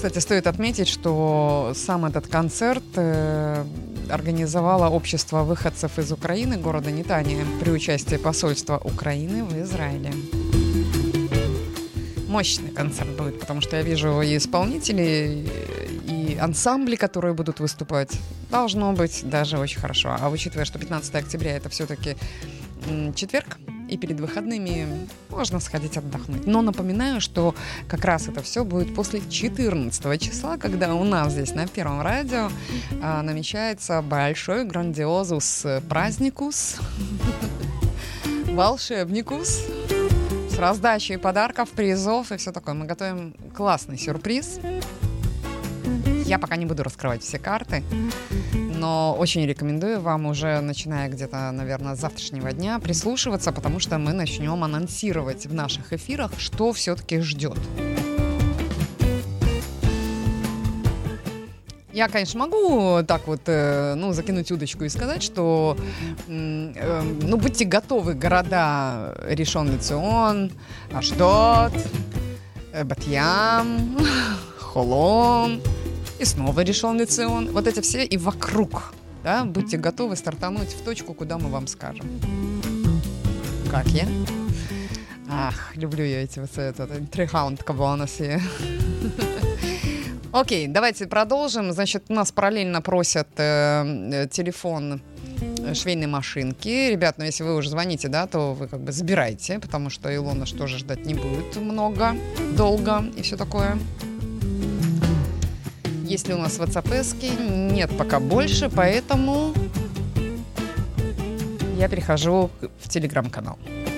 Кстати, стоит отметить, что сам этот концерт организовало общество выходцев из Украины города Нетания при участии посольства Украины в Израиле. Мощный концерт будет, потому что я вижу и исполнителей, и ансамбли, которые будут выступать. Должно быть даже очень хорошо. А учитывая, что 15 октября это все-таки четверг, и перед выходными можно сходить отдохнуть. Но напоминаю, что как раз это все будет после 14 числа, когда у нас здесь на Первом радио намечается большой грандиозус праздникус, волшебникус, с раздачей подарков, призов и все такое. Мы готовим классный сюрприз. Я пока не буду раскрывать все карты, но очень рекомендую вам уже, начиная где-то, наверное, с завтрашнего дня, прислушиваться, потому что мы начнем анонсировать в наших эфирах, что все-таки ждет. Я, конечно, могу так вот, закинуть удочку и сказать, что, будьте готовы, города Ришон ле-Цион, Ашдод, Бат-Ям, Холон, и снова Ришон ле-Цион. Вот эти все и вокруг, да, будьте готовы стартануть в точку, куда мы вам скажем. Как я? Ах, люблю я эти вот трихаунд кабаноси. Окей, давайте продолжим. Значит, у нас параллельно просят телефон швейной машинки. Ребят, если вы уже звоните, да, то вы как бы забирайте, потому что Илона что же ждать не будет долго и все такое. Есть ли у нас WhatsApp-эски? Нет, пока больше, поэтому я перехожу в Телеграм-канал.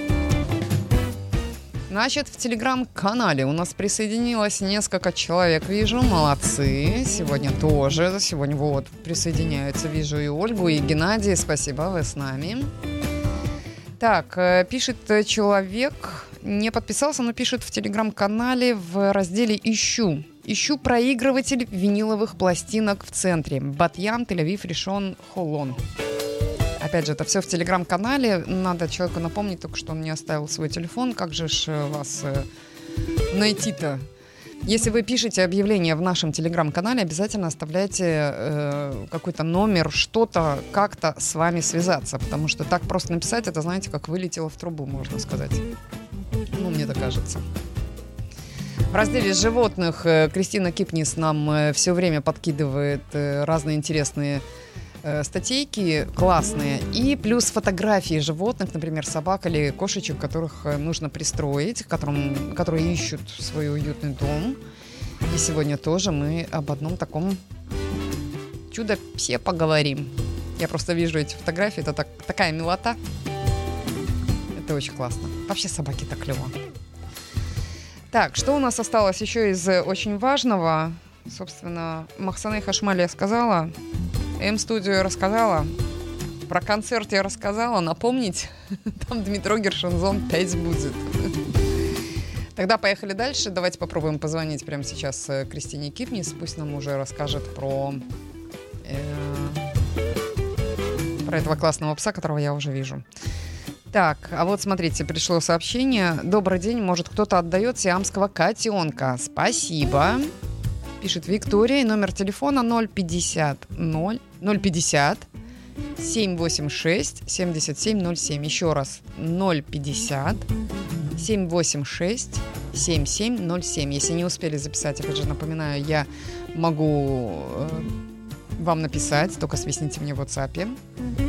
Значит, в Телеграм-канале у нас присоединилось несколько человек, вижу, молодцы. Сегодня тоже, вот присоединяются, вижу и Ольгу, и Геннадий, спасибо, вы с нами. Так, пишет человек, не подписался, но пишет в Телеграм-канале в разделе «Ищу проигрыватель виниловых пластинок в центре. Бат-Ям, Тель-Авив, Ришон, Холон». Опять же, это все в Телеграм-канале. Надо человеку напомнить только, что он не оставил свой телефон. Как же вас найти-то? Если вы пишете объявление в нашем Телеграм-канале, обязательно оставляйте какой-то номер, что-то, как-то с вами связаться. Потому что так просто написать, это, знаете, как вылетело в трубу, можно сказать. Мне так кажется. В разделе животных Кристина Кипнис нам все время подкидывает разные интересные статейки классные, и плюс фотографии животных, например, собак или кошечек, которых нужно пристроить, которые ищут свой уютный дом. И сегодня тоже мы об одном таком чудо-псе поговорим. Я просто вижу эти фотографии, это такая милота. Это очень классно. Вообще собаки так клево. Так, что у нас осталось еще из очень важного? Собственно, Махсане Хашмали я сказала, М-студию я рассказала, про концерт я рассказала, напомнить, там Дмитро Гершонзон 5 будет. Тогда поехали дальше, давайте попробуем позвонить прямо сейчас Кристине Кипнис, пусть нам уже расскажет про этого классного пса, которого я уже вижу. Так, а вот смотрите, пришло сообщение. Добрый день, может кто-то отдает сиамского котенка. Спасибо. Пишет Виктория. Номер телефона 050 786 7707. Еще раз. 050 786 7707. Если не успели записать, опять же, напоминаю, я могу вам написать, только свистните мне в WhatsApp.